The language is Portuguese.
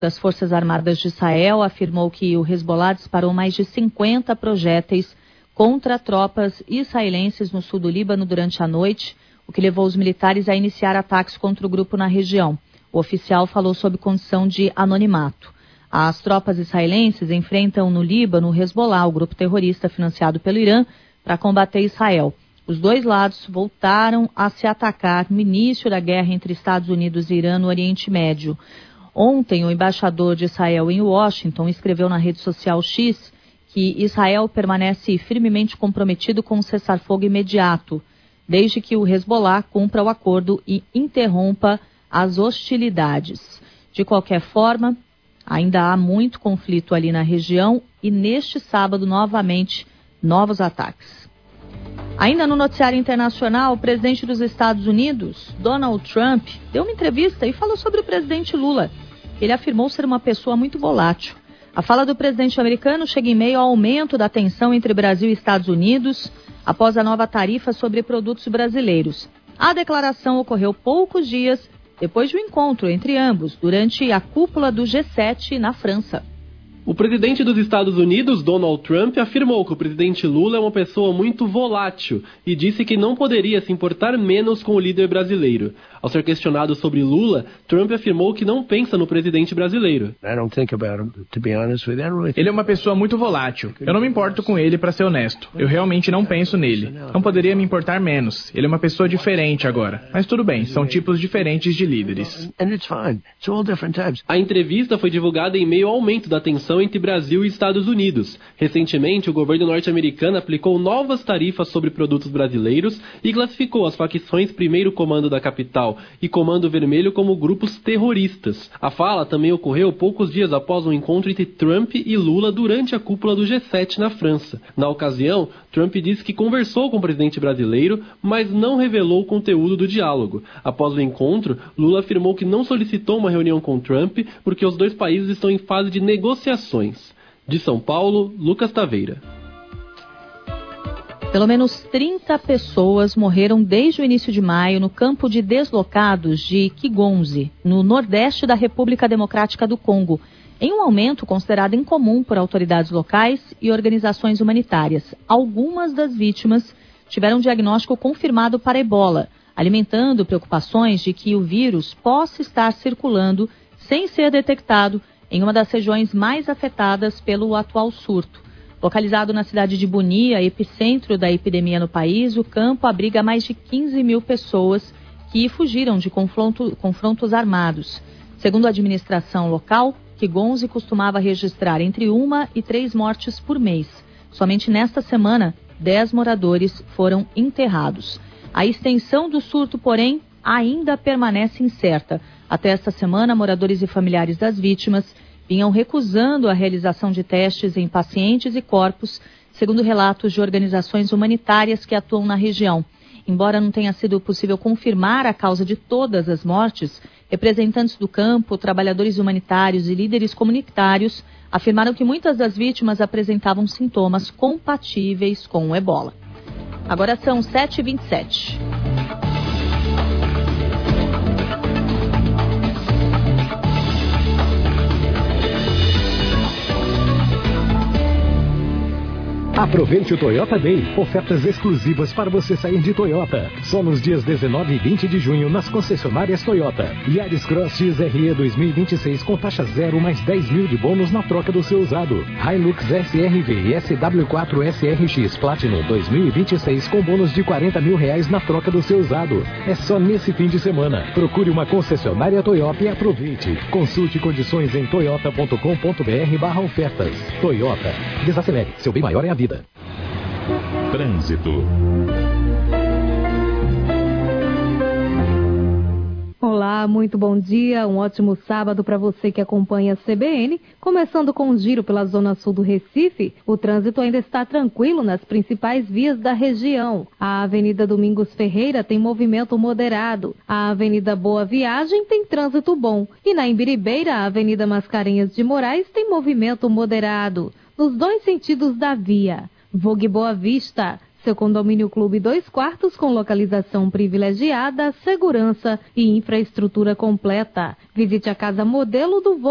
das Forças Armadas de Israel afirmou que o Hezbollah disparou mais de 50 projéteis contra tropas israelenses no sul do Líbano durante a noite, o que levou os militares a iniciar ataques contra o grupo na região. O oficial falou sob condição de anonimato. As tropas israelenses enfrentam no Líbano o Hezbollah, o grupo terrorista financiado pelo Irã, para combater Israel. Os dois lados voltaram a se atacar no início da guerra entre Estados Unidos e Irã no Oriente Médio. Ontem, o embaixador de Israel em Washington escreveu na rede social X que Israel permanece firmemente comprometido com o cessar-fogo imediato, desde que o Hezbollah cumpra o acordo e interrompa as hostilidades. De qualquer forma, ainda há muito conflito ali na região e neste sábado, novamente, novos ataques. Ainda no noticiário internacional, o presidente dos Estados Unidos, Donald Trump, deu uma entrevista e falou sobre o presidente Lula. Ele afirmou ser uma pessoa muito volátil. A fala do presidente americano chega em meio ao aumento da tensão entre Brasil e Estados Unidos após a nova tarifa sobre produtos brasileiros. A declaração ocorreu poucos dias depois de um encontro entre ambos durante a cúpula do G7 na França. O presidente dos Estados Unidos, Donald Trump, afirmou que o presidente Lula é uma pessoa muito volátil e disse que não poderia se importar menos com o líder brasileiro. Ao ser questionado sobre Lula, Trump afirmou que não pensa no presidente brasileiro. Ele é uma pessoa muito volátil. Eu não me importo com ele, para ser honesto. Eu realmente não penso nele. Não poderia me importar menos. Ele é uma pessoa diferente agora. Mas tudo bem, são tipos diferentes de líderes. A entrevista foi divulgada em meio ao aumento da tensão entre Brasil e Estados Unidos. Recentemente, o governo norte-americano aplicou novas tarifas sobre produtos brasileiros e classificou as facções Primeiro Comando da Capital e Comando Vermelho como grupos terroristas. A fala também ocorreu poucos dias após um encontro entre Trump e Lula durante a cúpula do G7 na França. Na ocasião, Trump disse que conversou com o presidente brasileiro, mas não revelou o conteúdo do diálogo. Após o encontro, Lula afirmou que não solicitou uma reunião com Trump porque os dois países estão em fase de negociações. De São Paulo, Lucas Taveira. Pelo menos 30 pessoas morreram desde o início de maio no campo de deslocados de Kigonze, no nordeste da República Democrática do Congo, em um aumento considerado incomum por autoridades locais e organizações humanitárias. Algumas das vítimas tiveram diagnóstico confirmado para ebola, alimentando preocupações de que o vírus possa estar circulando sem ser detectado em uma das regiões mais afetadas pelo atual surto. Localizado na cidade de Bunia, epicentro da epidemia no país, o campo abriga mais de 15 mil pessoas que fugiram de confrontos armados. Segundo a administração local, Kigonze costumava registrar entre 1 e 3 mortes por mês. Somente nesta semana, 10 moradores foram enterrados. A extensão do surto, porém, ainda permanece incerta. Até esta semana, moradores e familiares das vítimas vinham recusando a realização de testes em pacientes e corpos, segundo relatos de organizações humanitárias que atuam na região. Embora não tenha sido possível confirmar a causa de todas as mortes, representantes do campo, trabalhadores humanitários e líderes comunitários afirmaram que muitas das vítimas apresentavam sintomas compatíveis com o ebola. Agora são 7h27. Aproveite o Toyota Day. Ofertas exclusivas para você sair de Toyota. Só nos dias 19 e 20 de junho nas concessionárias Toyota. Yaris Cross XRE 2026 com taxa zero mais 10 mil de bônus na troca do seu usado. Hilux SRV e SW4 SRX Platinum 2026 com bônus de R$40 mil na troca do seu usado. É só nesse fim de semana. Procure uma concessionária Toyota e aproveite. Consulte condições em toyota.com.br/ofertas. Toyota. Desacelere. Seu bem maior é a vida. Trânsito. Olá, muito bom dia, um ótimo sábado para você que acompanha a CBN. Começando com um giro pela zona sul do Recife, o trânsito ainda está tranquilo nas principais vias da região. A Avenida Domingos Ferreira tem movimento moderado, a Avenida Boa Viagem tem trânsito bom e na Imbiribeira, a Avenida Mascarenhas de Moraes tem movimento moderado. Nos dois sentidos da via. Vogue Boa Vista, seu condomínio clube 2 quartos com localização privilegiada, segurança e infraestrutura completa. Visite a casa modelo do Vogue